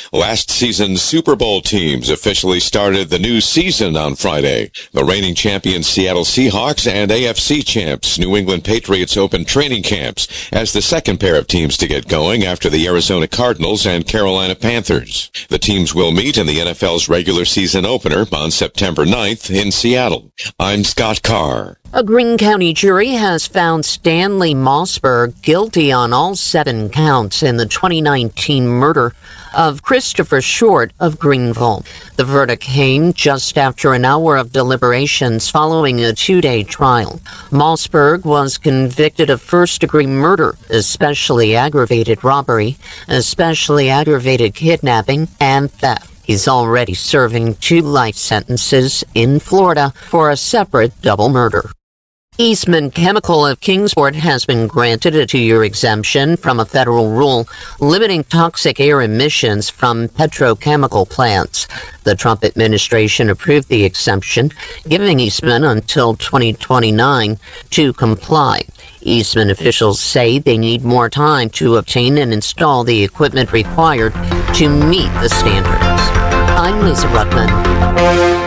Last season's Super Bowl teams officially started the new season on Friday. The reigning champions Seattle Seahawks and AFC champs New England Patriots opened training camps as the second pair of teams to get going after the Arizona Cardinals and Carolina Panthers. The teams will meet in the NFL's regular season opener on September 9th in Seattle. I'm Scott Carr. A Greene County jury has found Stanley Mossberg guilty on all 7 counts in the 2019 murder of Christopher Short of Greenville. The verdict came just after an hour of deliberations following a 2-day trial. Mossberg was convicted of first-degree murder, especially aggravated robbery, especially aggravated kidnapping, and theft. He's already serving 2 life sentences in Florida for a separate double murder. Eastman Chemical of Kingsport has been granted a 2-year exemption from a federal rule limiting toxic air emissions from petrochemical plants. The Trump administration approved the exemption, giving Eastman until 2029 to comply. Eastman officials say they need more time to obtain and install the equipment required to meet the standards. I'm Lisa Ruckman.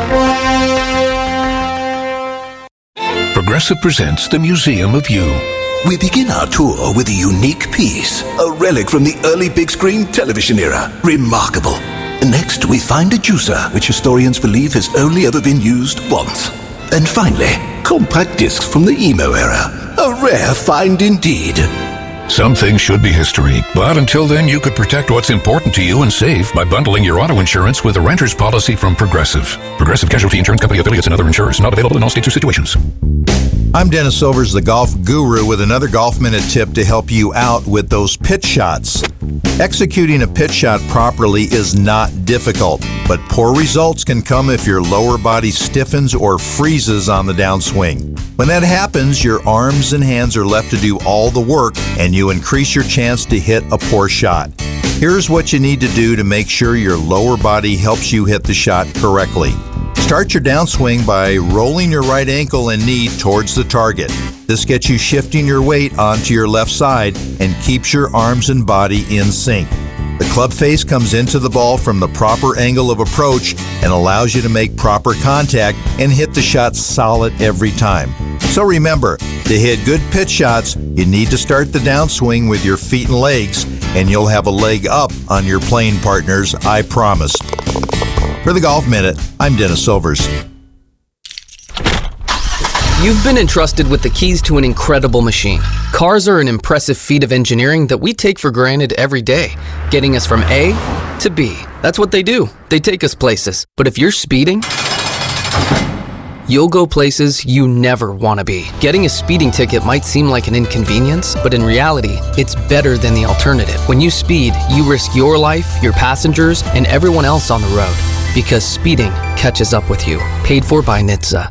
Progressive presents the Museum of You. We begin our tour with a unique piece, a relic from the early big screen television era. Remarkable. Next, we find a juicer, which historians believe has only ever been used once. And finally, compact discs from the emo era. A rare find indeed. Some things should be history, but until then, you could protect what's important to you and save by bundling your auto insurance with a renter's policy from Progressive. Progressive Casualty Insurance Company affiliates and other insurers. Not available in all states or situations. I'm Dennis Silvers, the golf guru, with another Golf Minute tip to help you out with those pitch shots. Executing a pitch shot properly is not difficult, but poor results can come if your lower body stiffens or freezes on the downswing. When that happens, your arms and hands are left to do all the work, and you increase your chance to hit a poor shot. Here's what you need to do to make sure your lower body helps you hit the shot correctly. Start your downswing by rolling your right ankle and knee towards the target. This gets you shifting your weight onto your left side and keeps your arms and body in sync. The club face comes into the ball from the proper angle of approach and allows you to make proper contact and hit the shot solid every time. So remember, to hit good pitch shots, you need to start the downswing with your feet and legs, and you'll have a leg up on your playing partners, I promise. For the Golf Minute, I'm Dennis Silvers. You've been entrusted with the keys to an incredible machine. Cars are an impressive feat of engineering that we take for granted every day, getting us from A to B. That's what they do. They take us places. But if you're speeding, you'll go places you never want to be. Getting a speeding ticket might seem like an inconvenience, but in reality, it's better than the alternative. When you speed, you risk your life, your passengers, and everyone else on the road. Because speeding catches up with you. Paid for by NHTSA.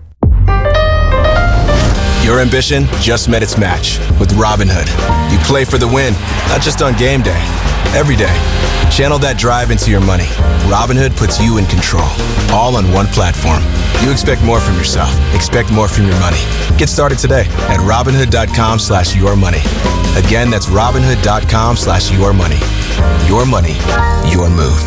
Your ambition just met its match with Robinhood. You play for the win, not just on game day, every day. Channel that drive into your money. Robinhood puts you in control, all on one platform. You expect more from yourself. Expect more from your money. Get started today at Robinhood.com/yourmoney. Again, that's Robinhood.com/yourmoney. Your money, your move.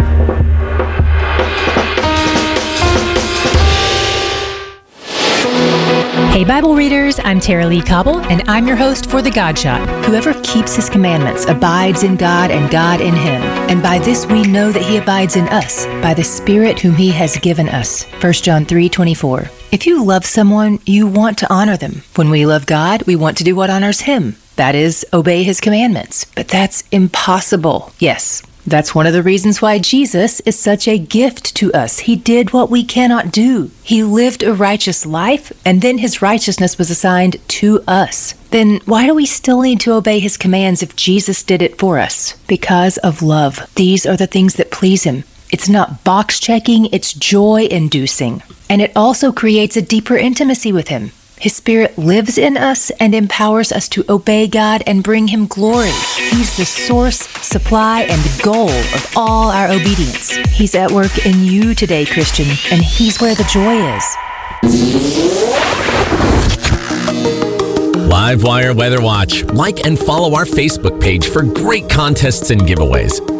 Hey Bible readers, I'm Tara Lee Cobble, and I'm your host for The God Shot. Whoever keeps his commandments abides in God and God in him. And by this we know that he abides in us, by the Spirit whom he has given us. 1 John 3:24. If you love someone, you want to honor them. When we love God, we want to do what honors him. That is, obey his commandments. But that's impossible. Yes. That's one of the reasons why Jesus is such a gift to us. He did what we cannot do. He lived a righteous life, and then his righteousness was assigned to us. Then why do we still need to obey his commands if Jesus did it for us? Because of love. These are the things that please him. It's not box checking, it's joy inducing. And it also creates a deeper intimacy with him. His Spirit lives in us and empowers us to obey God and bring him glory. He's the source, supply, and goal of all our obedience. He's at work in you today, Christian, and he's where the joy is. Livewire Weather Watch. Like and follow our Facebook page for great contests and giveaways.